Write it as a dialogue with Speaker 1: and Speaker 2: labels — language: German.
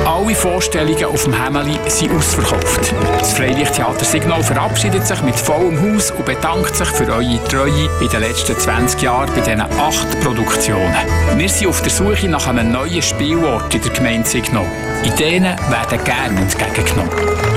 Speaker 1: Alle Vorstellungen auf dem Hämeli sind ausverkauft. Das Freilichttheater Signal verabschiedet sich mit vollem Haus und bedankt sich für eure Treue in den letzten 20 Jahren bei diesen 8 Produktionen. Wir sind auf der Suche nach einem neuen Spielort in der Gemeinde Signal. Ideen werden gerne entgegengenommen.